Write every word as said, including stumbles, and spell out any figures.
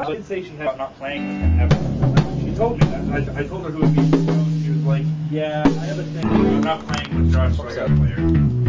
She did say she had not playing with him ever. She told me that. I, I told her who would be. She was like, "Yeah, I have a thing. I'm not playing with Josh Sawyer player."